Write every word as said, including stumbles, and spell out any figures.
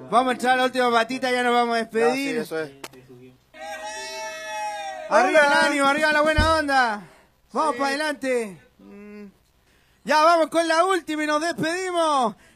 Vamos a entrar a la última patita, ya nos vamos a despedir. Ya, sí, eso es. Arriba el ánimo, arriba la buena onda. Vamos sí. para adelante. Ya vamos con la última y nos despedimos.